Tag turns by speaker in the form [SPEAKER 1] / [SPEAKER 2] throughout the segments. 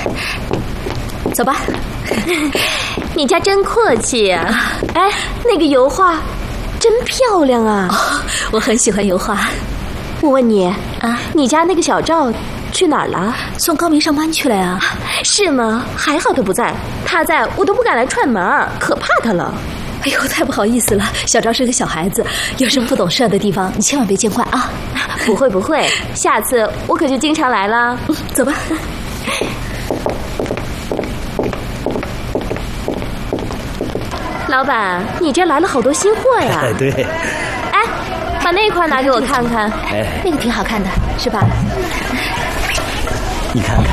[SPEAKER 1] 走吧。
[SPEAKER 2] 你家真客气呀！哎，那个油画真漂亮啊！
[SPEAKER 1] 我很喜欢油画。
[SPEAKER 2] 我问你啊，你家那个小赵去哪儿了？
[SPEAKER 1] 送高明上班去了呀。
[SPEAKER 2] 是吗？还好他不在，他在我都不敢来串门，可怕他了。
[SPEAKER 1] 哎呦，太不好意思了，小赵是个小孩子，有什么不懂事的地方，你千万别见怪啊。
[SPEAKER 2] 不会不会，下次我可就经常来了。
[SPEAKER 1] 走吧。
[SPEAKER 2] 老板，你这来了好多新货呀！
[SPEAKER 3] 对。
[SPEAKER 2] 哎，把那块拿给我看看。
[SPEAKER 3] 哎，
[SPEAKER 1] 那个挺好看的，是吧？
[SPEAKER 3] 你看看，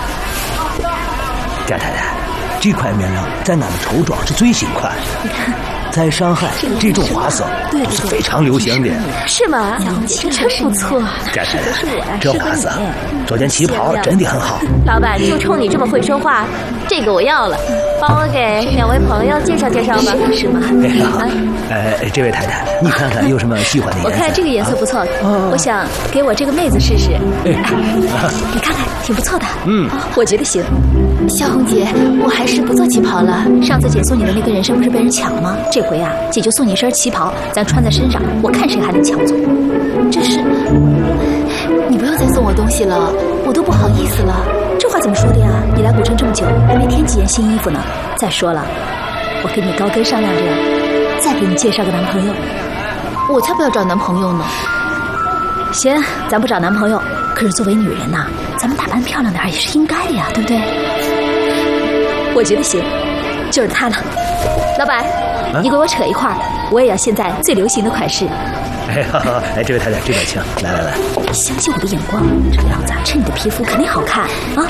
[SPEAKER 3] 贾太太，这块面料在俺们绸庄是最新款。
[SPEAKER 1] 你看，
[SPEAKER 3] 在上海这种花色都是非常流行的。
[SPEAKER 2] 是吗？这真不错。
[SPEAKER 3] 贾太太，这花色做件旗袍真的很好。
[SPEAKER 2] 老板，就冲你这么会说话，这个我要了，帮我给2位朋友介绍介绍吧。
[SPEAKER 1] 是吗？
[SPEAKER 3] 这位太太，你看看有什么喜欢的颜色？
[SPEAKER 1] 我看这个颜色不错，我想给我这个妹子试试。你看看，挺不错的。我觉得行。萧红姐，我还是不做旗袍了。上次姐送你的那个人参不是被人抢了吗？这回啊，姐就送你一身旗袍，咱穿在身上，我看谁还能抢走。这是，你不用再送我东西了，我都不好意思了。这话怎么说的呀？你来古城这么久，还没添几件新衣服呢。再说了，我跟你高跟商量着，再给你介绍个男朋友。我才不要找男朋友呢。行，咱不找男朋友，可是作为女人呐，咱们打扮漂亮点也是应该的呀，对不对？我觉得行，就是他了。老板，你给我扯一块，我也要现在最流行的款式。
[SPEAKER 3] 哎，这位太太这边请，来。
[SPEAKER 1] 相信我的眼光，这个样子衬你的皮肤肯定好看啊。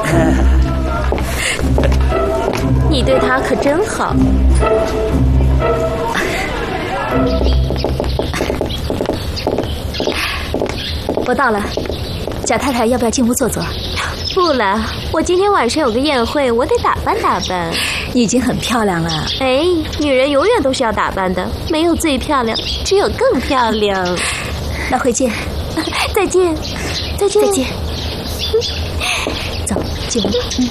[SPEAKER 2] 你对他可真好。
[SPEAKER 1] 我到了，贾太太要不要进屋坐坐？
[SPEAKER 2] 不了，我今天晚上有个宴会，我得打扮打扮。
[SPEAKER 1] 你已经很漂亮了。
[SPEAKER 2] 哎，女人永远都是要打扮的，没有最漂亮，只有更漂亮。
[SPEAKER 1] 那会见。
[SPEAKER 2] 再见。
[SPEAKER 1] 走，进屋。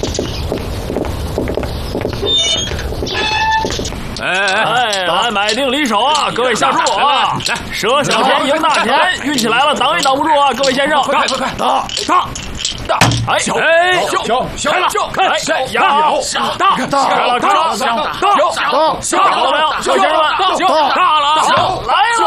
[SPEAKER 4] 来买定离手啊！各位下注啊！来，舍小钱赢大钱，运气来了挡也挡不住啊！各位先生，快，打！哎，小，开了，开了，大，开了，大，好了没有？小先生们，大了，来了，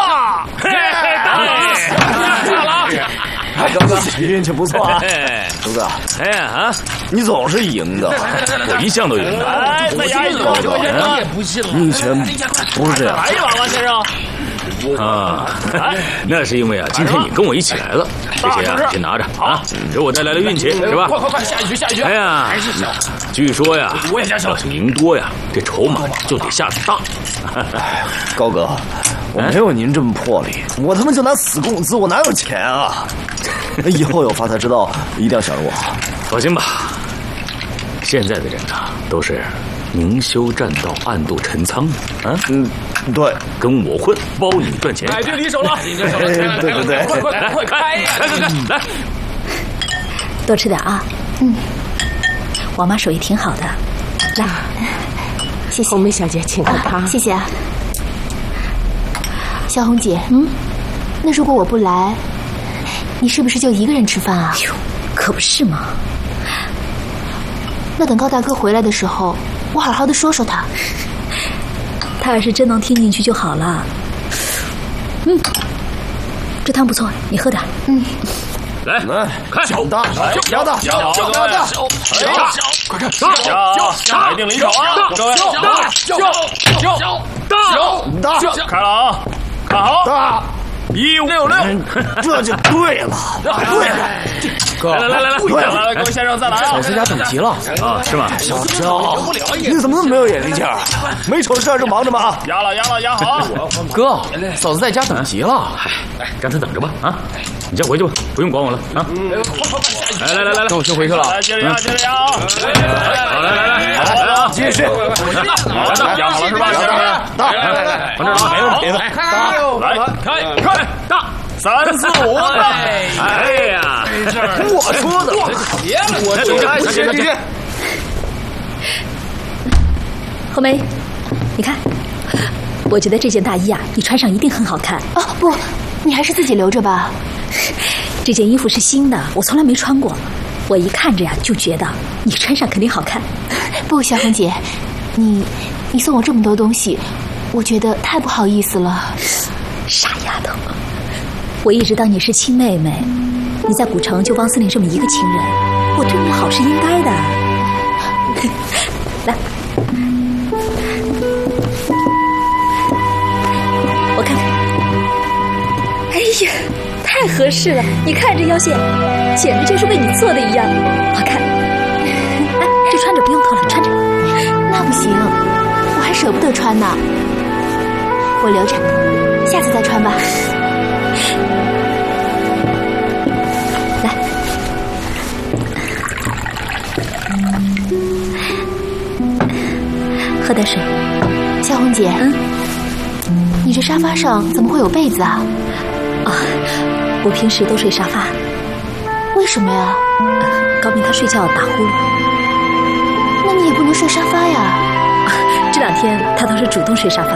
[SPEAKER 4] 大了。
[SPEAKER 5] 高哥，运气不错啊！周哥，你总是赢的，
[SPEAKER 4] 我一向都赢的。哎，再压一个，先生，也不信了。
[SPEAKER 5] 你以前不是这样。
[SPEAKER 4] 来一把吧，先生。
[SPEAKER 6] 那是因为啊，今天你跟我一起来了，这些啊，先拿着啊，给我带来了运气，是吧？
[SPEAKER 4] 快，下一局。
[SPEAKER 6] 哎呀，据说呀，
[SPEAKER 4] 我也加小，
[SPEAKER 6] 要是赢多呀，这筹码就得下得大。
[SPEAKER 5] 高哥，我没有您这么魄力，我他妈就拿死工资，我哪有钱啊？以后有发财之道，一定要想着我。
[SPEAKER 6] 放心吧，现在的人呐，都是明修栈道，暗度陈仓啊。
[SPEAKER 5] 对，
[SPEAKER 6] 跟我混，包你赚钱。
[SPEAKER 4] 买定离手了，
[SPEAKER 5] 对，
[SPEAKER 4] 快开！
[SPEAKER 6] 来，
[SPEAKER 1] 多吃点啊。王妈手艺挺好的，来，谢谢。
[SPEAKER 2] 红梅小姐，请喝汤。
[SPEAKER 1] 谢谢啊。萧红姐，那如果我不来，你是不是就一个人吃饭啊？可不是嘛。那等高大哥回来的时候，我好好的说说他。他要是真能听进去就好了。这汤不错，你喝点。
[SPEAKER 6] 来，看
[SPEAKER 5] 小大，
[SPEAKER 4] 快看，买定离手啊！各位，大，开了啊！看好，
[SPEAKER 5] 大
[SPEAKER 4] 1566，
[SPEAKER 5] 这就对了，
[SPEAKER 4] 哥，来，各位先生再来啊！
[SPEAKER 5] 小司家等急了
[SPEAKER 6] 啊，是吗？
[SPEAKER 5] 小赵，你怎么那么没有眼力劲儿？没瞅事儿正忙着吗？
[SPEAKER 4] 压好！
[SPEAKER 7] 哥，嫂子在家等急了。
[SPEAKER 6] 来，让她等着吧啊！你先回去吧，不用管我了啊！来，
[SPEAKER 7] 那我先回去了。
[SPEAKER 4] 来，接着压啊！
[SPEAKER 6] 好，来啊！
[SPEAKER 5] 继续，
[SPEAKER 4] 压好了是吧？先生们，
[SPEAKER 5] 来，
[SPEAKER 6] 往这儿
[SPEAKER 5] 没问题的，
[SPEAKER 4] 来，开，大，345，
[SPEAKER 6] 哎呀，
[SPEAKER 4] 没事，
[SPEAKER 5] 我说的，
[SPEAKER 4] 别了，
[SPEAKER 5] 我说的。
[SPEAKER 1] 红梅，你看，我觉得这件大衣啊，你穿上一定很好看。
[SPEAKER 2] 哦不，你还是自己留着吧。
[SPEAKER 1] 这件衣服是新的，我从来没穿过。我一看着呀，就觉得你穿上肯定好看。
[SPEAKER 2] 不，小红姐，你送我这么多东西，我觉得太不好意思了。
[SPEAKER 1] 傻丫头，我一直当你是亲妹妹，你在古城就汪司令这么一个亲人，我对你好是应该的。来，我看看。哎呀，太合适了！你看这腰线，简直就是为你做的一样，好看。哎，这穿着不用脱了，穿着。
[SPEAKER 2] 那不行，我还舍不得穿呢。我留着，下次再穿吧。
[SPEAKER 1] 来，喝点水。
[SPEAKER 2] 小红姐，你这沙发上怎么会有被子啊？
[SPEAKER 1] 啊，我平时都睡沙发。
[SPEAKER 2] 为什么呀？
[SPEAKER 1] 高明他睡觉打呼噜。
[SPEAKER 2] 那你也不能睡沙发呀。
[SPEAKER 1] 这2天他倒是主动睡沙发。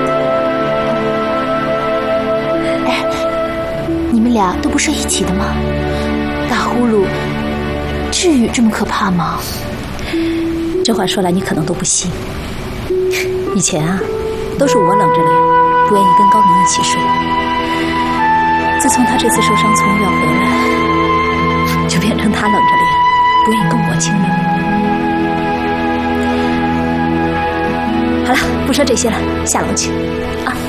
[SPEAKER 2] 哎，你们俩都不睡一起的吗？打呼噜，至于这么可怕吗？
[SPEAKER 1] 这话说来你可能都不信。以前啊，都是我冷着脸，不愿意跟高明一起睡。自从他这次受伤从医院回来，就变成他冷着脸，不愿意跟我亲热。好了，不说这些了，下楼去。